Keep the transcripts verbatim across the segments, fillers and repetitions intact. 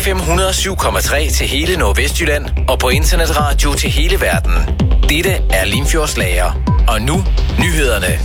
M hundrede og syv komma tre til hele Nordvestjylland og på internetradio til hele verden. Dette er Limfjordslager. Og nu nyhederne.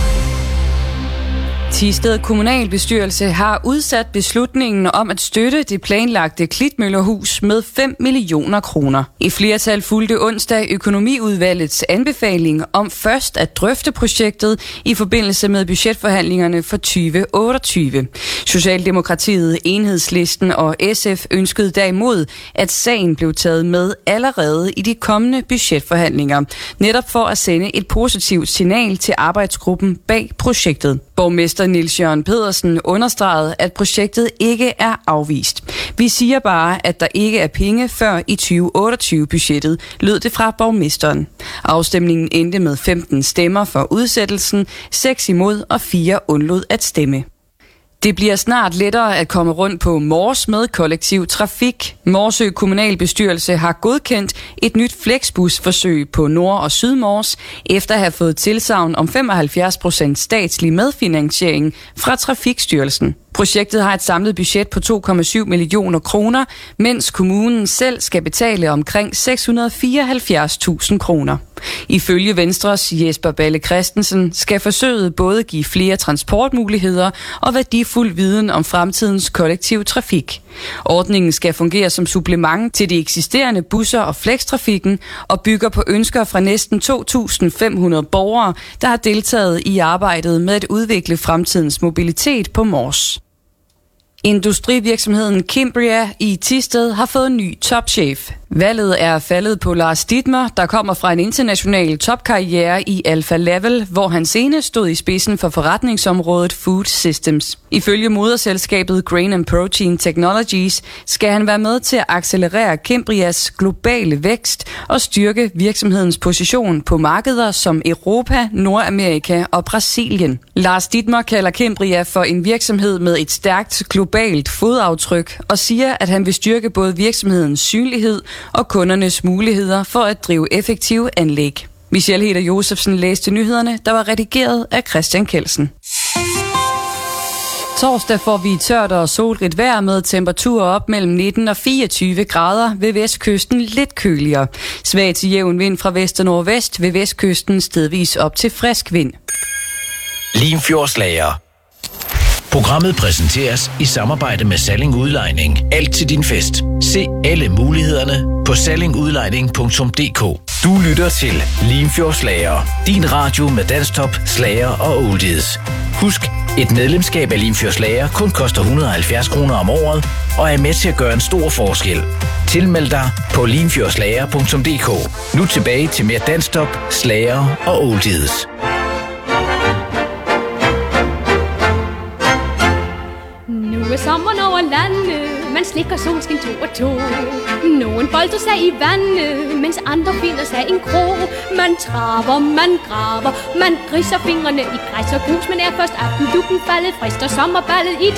Thisted Kommunalbestyrelse har udsat beslutningen om at støtte det planlagte Klitmøllerhus med fem millioner kroner. Et flertal fulgte onsdag økonomiudvalgets anbefaling om først at drøfte projektet i forbindelse med budgetforhandlingerne for tyve otteogtyve. Socialdemokratiet, Enhedslisten og S F ønskede derimod, at sagen blev taget med allerede i de kommende budgetforhandlinger, netop for at sende et positivt signal til arbejdsgruppen bag projektet. Borgmester Niels Jørgen Pedersen understregede, at projektet ikke er afvist. Vi siger bare, at der ikke er penge før i tyve otteogtyve-budgettet, lød det fra borgmesteren. Afstemningen endte med femten stemmer for udsættelsen, seks imod og fire undlod at stemme. Det bliver snart lettere at komme rundt på Mors med kollektiv trafik. Morsø Kommunalbestyrelse har godkendt et nyt flexbusforsøg på Nord- og Sydmors, efter at have fået tilsagn om femoghalvfjerds procent statslig medfinansiering fra Trafikstyrelsen. Projektet har et samlet budget på to komma syv millioner kroner, mens kommunen selv skal betale omkring seks hundrede og fireoghalvfjerds tusind kroner. Ifølge Venstres Jesper Balle Christensen skal forsøget både give flere transportmuligheder og værdifuld viden om fremtidens kollektiv trafik. Ordningen skal fungere som supplement til de eksisterende busser og flextrafikken og bygger på ønsker fra næsten to tusind fem hundrede borgere, der har deltaget i arbejdet med at udvikle fremtidens mobilitet på Mors. Industrivirksomheden Kimbria i Thisted har fået en ny topchef. Valget er faldet på Lars Dittmer, der kommer fra en international topkarriere i Alpha Level, hvor han senest stod i spidsen for forretningsområdet Food Systems. Ifølge moderselskabet Grain and Protein Technologies skal han være med til at accelerere Kimbrias globale vækst og styrke virksomhedens position på markeder som Europa, Nordamerika og Brasilien. Lars Dittmer kalder Kimbria for en virksomhed med et stærkt globalt fodaftryk og siger, at han vil styrke både virksomhedens synlighed og kundernes muligheder for at drive effektive anlæg. Michelle Heder Josefsen læste nyhederne, der var redigeret af Christian Kelsen. Torsdag får vi tørt og solrigt vejr med temperaturer op mellem nitten og fireogtyve grader, ved vestkysten lidt køligere. Svag til jævn vind fra vest og nordvest, ved vestkysten stedvis op til frisk vind. Limfjordslager. Programmet præsenteres i samarbejde med Salling Udlejning. Alt til din fest. Se alle mulighederne på salling udlejning punktum d k. Du lytter til Limfjordslager. Din radio med danstop, slager og oldies. Husk, et medlemskab af Limfjordslager kun koster et hundrede og halvfjerds kroner om året og er med til at gøre en stor forskel. Tilmeld dig på limfjordslager punktum d k. Nu tilbage til mere danstop, slager og oldies. Nu er sommeren over landet, man slikker solskin to og to. Nogen bolder sig i vandet, mens andre finder sig en krog. Man traver, man graver, man griser fingrene i græs og grus, men er først aftendukken faldet, frister sommerballet i